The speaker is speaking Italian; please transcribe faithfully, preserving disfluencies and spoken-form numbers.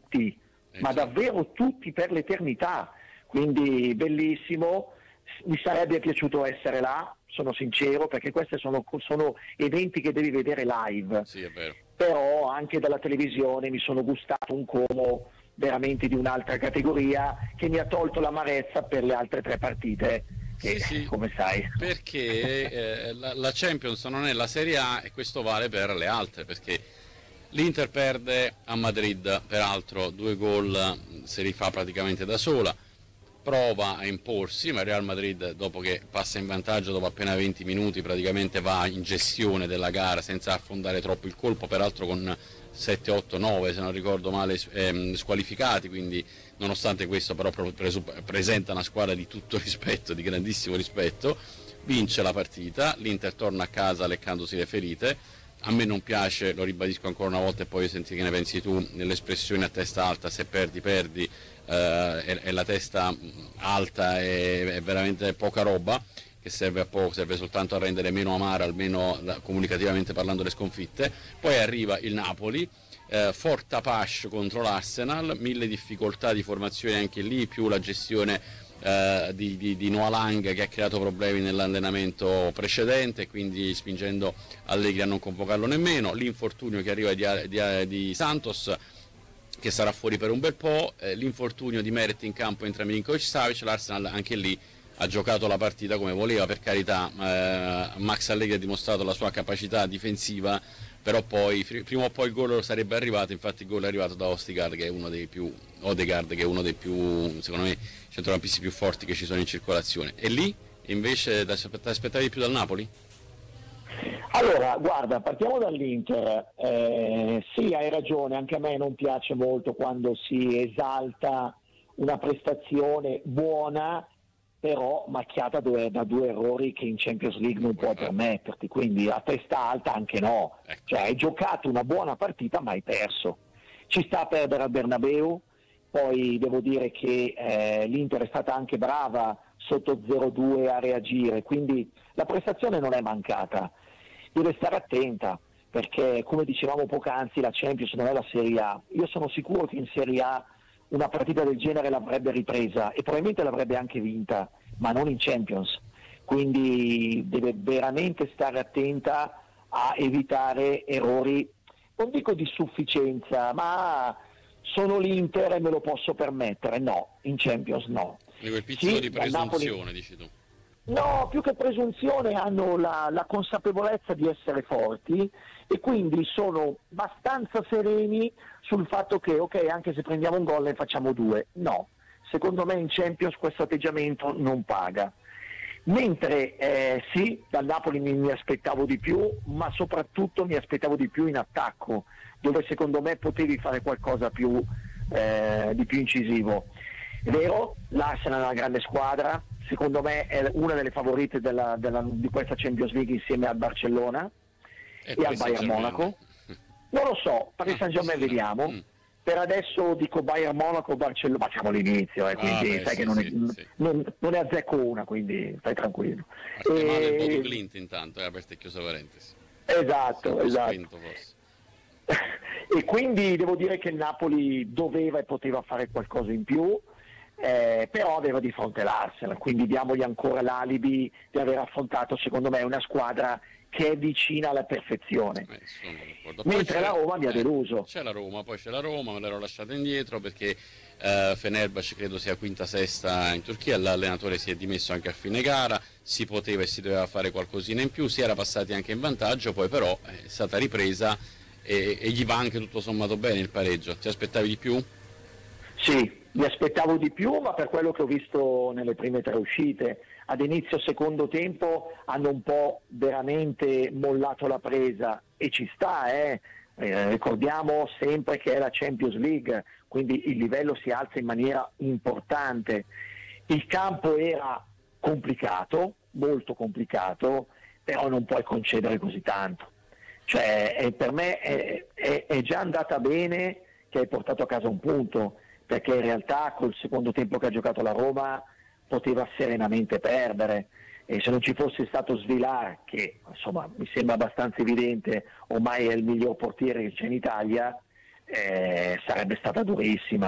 tutti, ma davvero tutti per l'eternità, quindi bellissimo. Mi sarebbe piaciuto essere là, sono sincero, perché questi sono, sono eventi che devi vedere live. Sì, è vero. Però anche dalla televisione mi sono gustato un Como veramente di un'altra categoria, che mi ha tolto l'amarezza per le altre tre partite, che, sì, sì, come sai. Perché eh, la, la Champions non è la Serie A, e questo vale per le altre, perché l'Inter perde a Madrid, peraltro due gol si rifà praticamente da sola, prova a imporsi, ma il Real Madrid, dopo che passa in vantaggio dopo appena venti minuti, praticamente va in gestione della gara senza affondare troppo il colpo, peraltro con sette, otto, nove, se non ricordo male, ehm, squalificati, quindi nonostante questo però presupp- presenta una squadra di tutto rispetto, di grandissimo rispetto, vince la partita, l'Inter torna a casa leccandosi le ferite. A me non piace, lo ribadisco ancora una volta e poi senti che ne pensi tu, nell'espressione a testa alta, se perdi perdi, eh, e, e la testa alta è, è veramente poca roba, che serve a poco, serve soltanto a rendere meno amara, almeno comunicativamente parlando, le sconfitte. Poi arriva il Napoli, eh, forte Apache contro l'Arsenal, mille difficoltà di formazione anche lì, più la gestione Uh, di, di, di Noah Lang, che ha creato problemi nell'allenamento precedente, quindi spingendo Allegri a non convocarlo nemmeno, l'infortunio che arriva di, di, di Santos, che sarà fuori per un bel po', eh, l'infortunio di Meret in campo entra Milinkovic-Savic. L'Arsenal anche lì ha giocato la partita come voleva, per carità, eh, Max Allegri ha dimostrato la sua capacità difensiva, però poi prima o poi il gol sarebbe arrivato. Infatti il gol è arrivato da Odegaard, che è uno dei più Odegaard che è uno dei più, secondo me, centrocampisti più forti che ci sono in circolazione. E lì invece ti aspettavi di più dal Napoli? Allora, guarda, partiamo dall'Inter. Eh, sì, hai ragione, anche a me non piace molto quando si esalta una prestazione buona però macchiata due, da due errori che in Champions League non puoi permetterti, quindi a testa alta anche no, cioè hai giocato una buona partita ma hai perso. Ci sta a perdere al Bernabeu, poi devo dire che eh, l'Inter è stata anche brava sotto zero due a reagire, quindi la prestazione non è mancata. Deve stare attenta, perché come dicevamo poc'anzi la Champions non è la Serie A. Io sono sicuro che in Serie A una partita del genere l'avrebbe ripresa e probabilmente l'avrebbe anche vinta, ma non in Champions, quindi deve veramente stare attenta a evitare errori, non dico di sufficienza, ma sono l'Inter e me lo posso permettere. No, in Champions no. Quindi quel piccolo sì, di presunzione, Napoli... dici tu. No, più che presunzione hanno la, la consapevolezza di essere forti e quindi sono abbastanza sereni sul fatto che ok, anche se prendiamo un gol ne facciamo due. No, secondo me in Champions questo atteggiamento non paga. Mentre eh, sì, dal Napoli mi, mi aspettavo di più, ma soprattutto mi aspettavo di più in attacco, dove secondo me potevi fare qualcosa più, eh, di più incisivo. È vero, l'Arsenal è una grande squadra, secondo me è una delle favorite della, della, di questa Champions League insieme al Barcellona e, e al Bayern Monaco. Non lo so, Paris Saint-Germain ah, vediamo. Mm. Per adesso dico Bayern Monaco, Barcellona, ma siamo all'inizio, eh, quindi ah, beh, sai sì, che non, sì, è, sì. Non, non è azzecco una, quindi stai tranquillo. E... male il Bodo Clint intanto, è aperta e chiusa parentesi. Esatto, esatto. Spento, e quindi devo dire che il Napoli doveva e poteva fare qualcosa in più. Eh, però aveva di fronte l'Arsenal, quindi diamogli ancora l'alibi di aver affrontato secondo me una squadra che è vicina alla perfezione. Eh, mentre la Roma mi ha deluso. C'è la Roma, poi c'è la Roma, me l'ero lasciata indietro perché eh, Fenerbahce credo sia quinta sesta in Turchia, l'allenatore si è dimesso anche a fine gara, si poteva e si doveva fare qualcosina in più, si era passati anche in vantaggio, poi però è stata ripresa e, e gli va anche tutto sommato bene il pareggio. Ti aspettavi di più? Sì, mi aspettavo di più, ma per quello che ho visto nelle prime tre uscite, ad inizio secondo tempo hanno un po' veramente mollato la presa e ci sta, eh. Eh, ricordiamo sempre che è la Champions League, quindi il livello si alza in maniera importante. Il campo era complicato, molto complicato, però non puoi concedere così tanto. Cioè, eh, per me è, è, è già andata bene che hai portato a casa un punto, perché in realtà col secondo tempo che ha giocato la Roma poteva serenamente perdere, e se non ci fosse stato Svilar, che insomma mi sembra abbastanza evidente ormai è il miglior portiere che c'è in Italia, eh, sarebbe stata durissima.